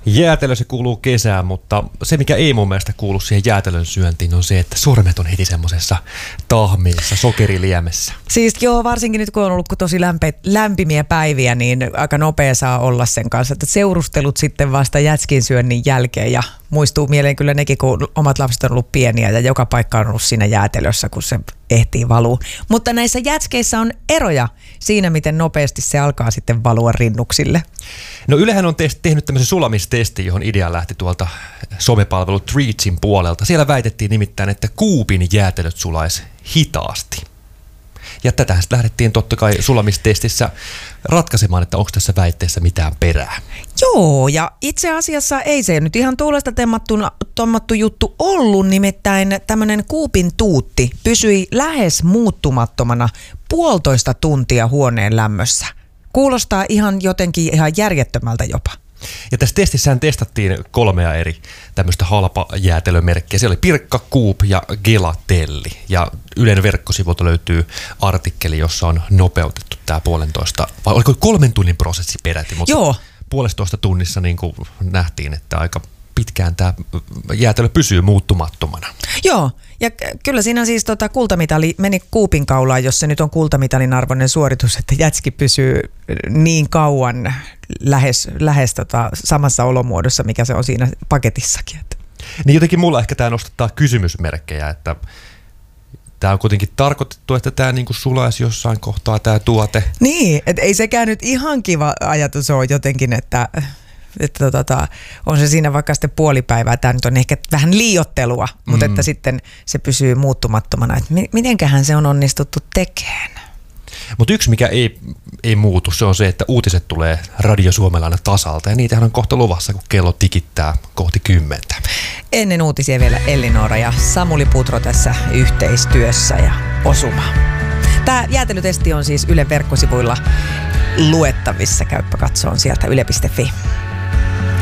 Jäätelö se kuuluu kesään, mutta se mikä ei mun mielestä kuulu siihen jäätelön syöntiin on se, että sormet on heti semmosessa tahmeessa, sokeriliemessä. Siis joo, varsinkin nyt kun on ollut tosi lämpimiä päiviä, niin aika nopea saa olla sen kanssa. Että seurustelut sitten vasta jätskin syönnin jälkeen ja muistuu mieleen kyllä nekin, kun omat lapset on ollut pieniä ja joka paikka on ollut siinä jäätelössä, kun se ehtii valuu. Mutta näissä jätskeissä on eroja siinä, miten nopeasti se alkaa sitten valua rinnuksille. No Ylehän on tehnyt tämmöisen sulamistestin, johon idea lähti tuolta somepalvelu Treatsin puolelta. Siellä väitettiin nimittäin, että Coopin jäätelöt sulaisi hitaasti. Ja tätä lähdettiin totta kai sulamistestissä ratkaisemaan, että onko tässä väitteessä mitään perää. Joo, ja itse asiassa ei se nyt ihan tuulesta tommattu juttu ollut, nimittäin tämmöinen Coopin tuutti pysyi lähes muuttumattomana 1,5 tuntia huoneen lämmössä. Kuulostaa ihan jotenkin ihan järjettömältä jopa. Ja tässä testissään testattiin 3 eri tämmöistä halpajäätelömerkkiä. Siellä oli Pirkka, Coop ja Gelatelli. Ja Ylen verkkosivuilta löytyy artikkeli, jossa on nopeutettu tämä 1,5, vai oliko 3 tunnin prosessi peräti, mutta joo. 1,5 tunnissa niin kuin nähtiin, että aika pitkään tämä jäätelö pysyy muuttumattomana. Joo, ja kyllä siinä siis kultamitali meni Coopin kaulaan, jos se nyt on kultamitalin arvoinen suoritus, että jätski pysyy niin kauan lähes samassa olomuodossa, mikä se on siinä paketissakin. Niin jotenkin mulla ehkä tämä nostattaa kysymysmerkkejä, että tämä on kuitenkin tarkoitettu, että tämä niinku sulaisi jossain kohtaa tämä tuote. Niin, että ei sekään nyt ihan kiva ajatus ole jotenkin, että on se siinä vaikka sitten puolipäivää. Tämä nyt on ehkä vähän liioittelua, mutta että sitten se pysyy muuttumattomana. Että mitenköhän se on onnistuttu tekemään? Mutta yksi, mikä ei muutu, se on se, että uutiset tulee Radio Suomella aina tasalta. Ja niitähän on kohta luvassa, kun kello tikittää kohti 10. Ennen uutisia vielä Ellinora ja Samuli Putro tässä yhteistyössä ja osuma. Tämä jäätelytesti on siis Ylen verkkosivuilla luettavissa. Käyppä katsomaan sieltä yle.fi.